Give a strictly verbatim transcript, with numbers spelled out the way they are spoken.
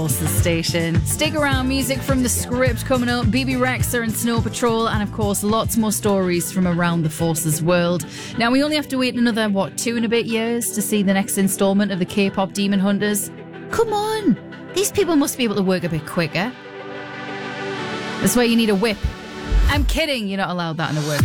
Forces Station. Stick around, music from The Script coming up, B B Rexha and Snow Patrol, and of course lots more stories from around the Forces world. Now we only have to wait another, what, two and a bit years to see the next instalment of the K-pop Demon Hunters. Come on, these people must be able to work a bit quicker. That's why you need a whip. I'm kidding, you're not allowed that in the work.